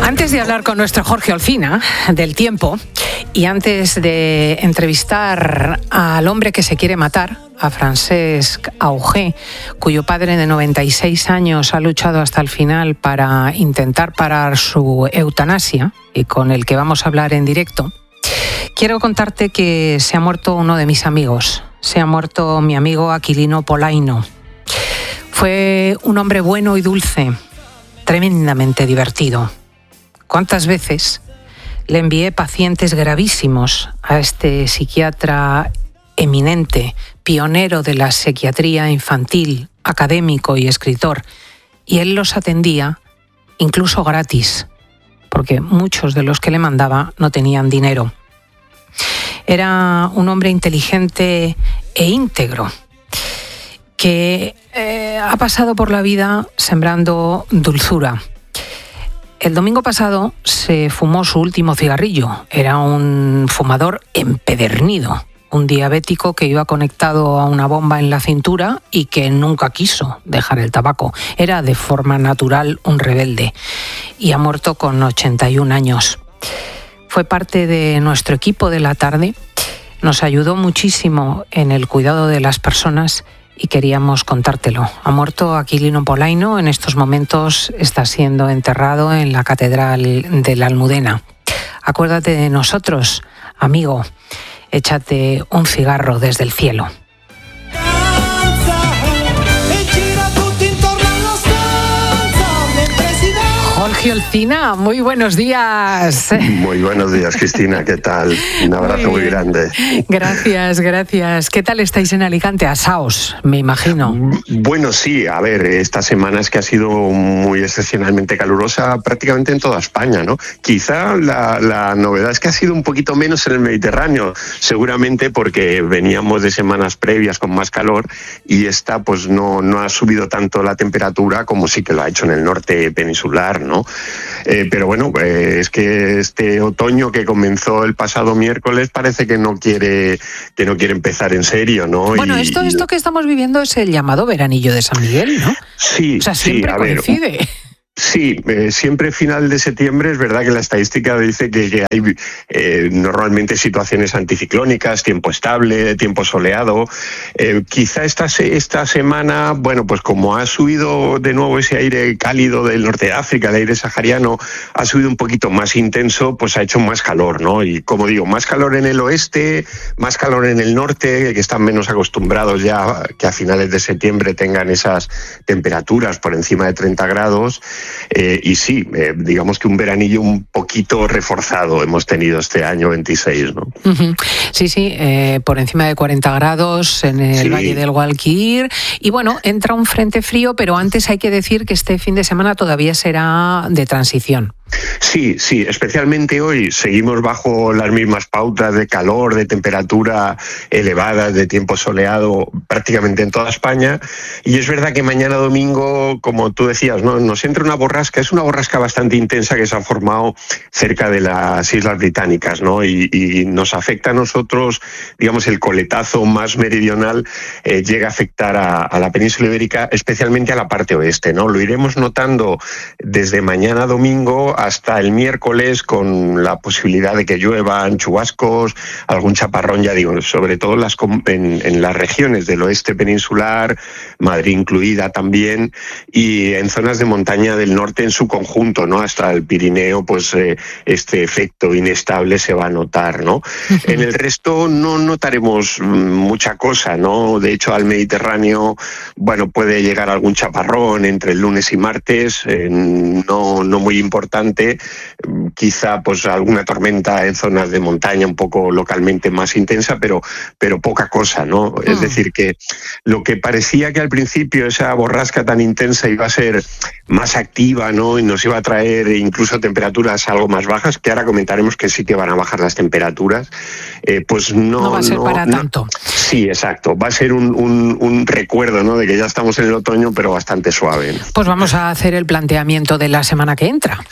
Antes de hablar con nuestro Jorge Olcina del tiempo y antes de entrevistar al hombre que se quiere matar, a Francesc Augé, cuyo padre de 96 años ha luchado hasta el final para intentar parar su eutanasia y con el que vamos a hablar en directo, quiero contarte que se ha muerto uno de mis amigos. Se ha muerto mi amigo Aquilino Polaino. Fue un hombre bueno y dulce, tremendamente divertido. ¿Cuántas veces le envié pacientes gravísimos a este psiquiatra eminente, pionero de la psiquiatría infantil, académico y escritor? Y él los atendía incluso gratis, porque muchos de los que le mandaba no tenían dinero. Era un hombre inteligente e íntegro, que ha pasado por la vida sembrando dulzura. El domingo pasado se fumó su último cigarrillo. Era un fumador empedernido, un diabético que iba conectado a una bomba en la cintura y que nunca quiso dejar el tabaco. Era de forma natural un rebelde y ha muerto con 81 años. Fue parte de nuestro equipo de la tarde, nos ayudó muchísimo en el cuidado de las personas y queríamos contártelo. Ha muerto Aquilino Polaino, en estos momentos está siendo enterrado en la Catedral de la Almudena. Acuérdate de nosotros, amigo, échate un cigarro desde el cielo. Jorge Olcina, muy buenos días. Muy buenos días, Cristina, ¿qué tal? Un abrazo muy grande. Gracias, gracias. ¿Qué tal estáis en Alicante? Asaos, me imagino. Bueno, sí, a ver, esta semana es que ha sido muy excepcionalmente calurosa prácticamente en toda España, ¿no? Quizá la novedad es que ha sido un poquito menos en el Mediterráneo, seguramente porque veníamos de semanas previas con más calor y esta pues no ha subido tanto la temperatura como sí que lo ha hecho en el norte peninsular, ¿no? Pero bueno, es que este otoño que comenzó el pasado miércoles parece que no quiere empezar en serio, ¿no? Bueno, esto que estamos viviendo es el llamado veranillo de San Miguel, ¿no? Sí, o sea, siempre sí, coincide. Sí, siempre final de septiembre es verdad que la estadística dice que hay normalmente situaciones anticiclónicas, tiempo estable, tiempo soleado. Quizá esta semana, bueno, pues como ha subido de nuevo ese aire cálido del norte de África, el aire sahariano, ha subido un poquito más intenso, pues ha hecho más calor, ¿no? Y como digo, más calor en el oeste, más calor en el norte, que están menos acostumbrados ya que a finales de septiembre tengan esas temperaturas por encima de 30 grados. Y sí, digamos que un veranillo un poquito reforzado hemos tenido este año 26, ¿no? Uh-huh. Sí, por encima de 40 grados en el Valle del Guadalquivir. Y bueno, entra un frente frío, pero antes hay que decir que este fin de semana todavía será de transición. Sí, especialmente hoy seguimos bajo las mismas pautas de calor, de temperatura elevadas, de tiempo soleado prácticamente en toda España. Y es verdad que mañana domingo, como tú decías, ¿no?, nos entra una borrasca, es una borrasca bastante intensa que se ha formado cerca de las Islas Británicas, ¿no? Y nos afecta a nosotros, digamos, el coletazo más meridional llega a afectar a la península ibérica, especialmente a la parte oeste, ¿no? Lo iremos notando desde mañana domingo hasta el miércoles, con la posibilidad de que lluevan chubascos, algún chaparrón, ya digo, sobre todo en las regiones del oeste peninsular, Madrid incluida también, y en zonas de montaña del norte en su conjunto, ¿no? Hasta el Pirineo, pues este efecto inestable se va a notar, ¿no? Uh-huh. En el resto no notaremos mucha cosa, ¿no? De hecho, al Mediterráneo, bueno, puede llegar algún chaparrón entre el lunes y martes, no muy importante. Quizá pues alguna tormenta en zonas de montaña un poco localmente más intensa, pero poca cosa, ¿no? Es decir, que lo que parecía que al principio esa borrasca tan intensa iba a ser más activa, ¿no?, y nos iba a traer incluso temperaturas algo más bajas, que ahora comentaremos que sí que van a bajar las temperaturas, pues no va a ser para tanto. Sí, exacto. Va a ser un recuerdo, ¿no?, de que ya estamos en el otoño, pero bastante suave, ¿no? Pues vamos a hacer el planteamiento de la semana que entra.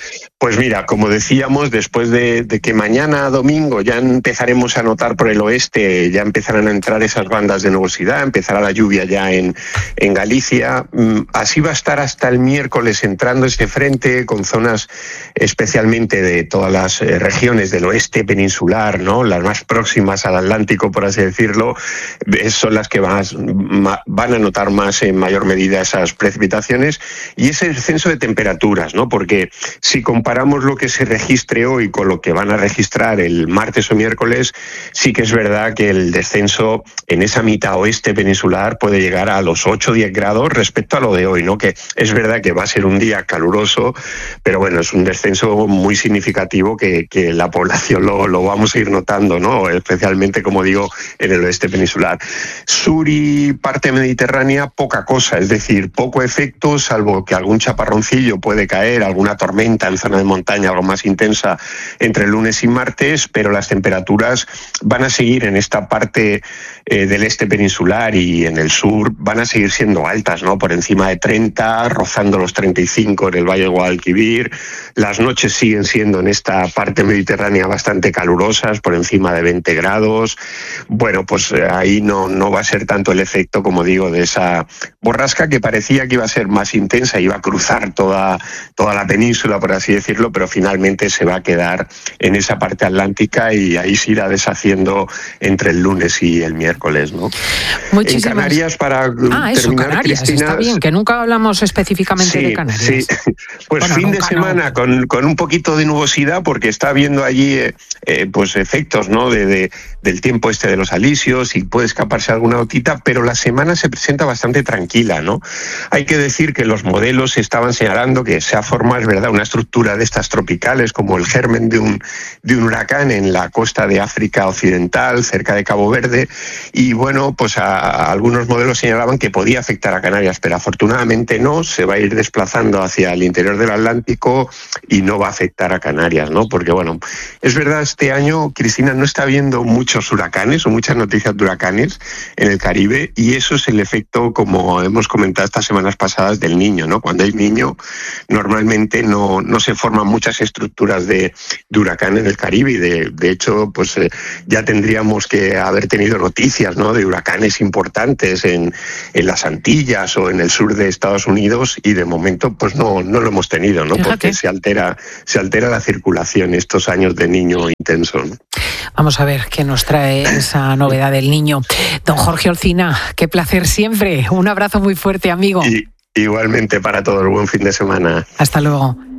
Pues mira, como decíamos, después de que mañana domingo ya empezaremos a notar por el oeste, ya empezarán a entrar esas bandas de nubosidad, empezará la lluvia ya en Galicia. Así va a estar hasta el miércoles entrando este frente con zonas especialmente de todas las regiones del oeste peninsular, ¿no? Las más próximas al Atlántico, por así decirlo, son las que van a notar más en mayor medida esas precipitaciones y ese descenso de temperaturas, ¿no? Porque si comparamos lo que se registre hoy con lo que van a registrar el martes o miércoles, sí que es verdad que el descenso en esa mitad oeste peninsular puede llegar a los 8 o 10 grados respecto a lo de hoy, ¿no? Que es verdad que va a ser un día caluroso, pero bueno, es un descenso muy significativo que la población lo vamos a ir notando, ¿no? Especialmente, como digo, en el oeste peninsular. Sur y parte mediterránea, poca cosa, es decir, poco efecto, salvo que algún chaparroncillo puede caer, alguna tormenta en zona de montaña, algo más intensa entre lunes y martes, pero las temperaturas van a seguir en esta parte del este peninsular y en el sur van a seguir siendo altas, ¿no? Por encima de 30, rozando los 35 en el Valle de Guadalquivir. Las noches siguen siendo en esta parte mediterránea bastante calurosas, por encima de 20 grados. Bueno, pues ahí no va a ser tanto el efecto, como digo, de esa borrasca que parecía que iba a ser más intensa, iba a cruzar toda la península, por así decirlo, pero finalmente se va a quedar en esa parte atlántica y ahí se irá deshaciendo entre el lunes y el miércoles, ¿no? Muchísimas. En Canarias, para terminar, Canarias, Cristina, está bien, que nunca hablamos específicamente de Canarias. Sí, pues bueno, fin de semana no. con un poquito de nubosidad, porque está habiendo allí pues efectos, ¿no? del tiempo este de los alisios y puede escaparse alguna gotita, pero la semana se presenta bastante tranquila, ¿no? Hay que decir que los modelos estaban señalando que se ha formado, es verdad, una estructura de estas tropicales como el germen de un huracán en la costa de África Occidental, cerca de Cabo Verde, y bueno, pues algunos modelos señalaban que podía afectar a Canarias, pero afortunadamente no, se va a ir desplazando hacia el interior del Atlántico y no va a afectar a Canarias, ¿no? Porque bueno, es verdad, este año, Cristina, no está habiendo muchos huracanes o muchas noticias de huracanes en el Caribe, y eso es el efecto, como hemos comentado estas semanas pasadas, del Niño, ¿no? Cuando hay Niño, normalmente no se forman muchas estructuras de huracán en el Caribe, y de hecho, pues ya tendríamos que haber tenido noticias, ¿no? De huracanes importantes en las Antillas o en el sur de Estados Unidos, y de momento pues no lo hemos tenido, ¿no? Fíjate. Porque se altera la circulación estos años de Niño intenso, ¿no? Vamos a ver qué nos trae esa novedad del Niño. Don Jorge Olcina, qué placer siempre. Un abrazo muy fuerte, amigo. Y igualmente para todos, buen fin de semana. Hasta luego.